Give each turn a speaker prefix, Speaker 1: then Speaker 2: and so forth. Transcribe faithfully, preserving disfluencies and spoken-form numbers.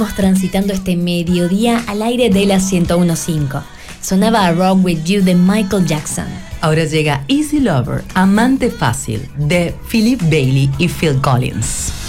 Speaker 1: Estamos transitando este mediodía al aire de la ciento uno punto cinco. Sonaba a Rock With You de Michael Jackson.
Speaker 2: Ahora llega Easy Lover, Amante Fácil, de Philip Bailey y Phil Collins.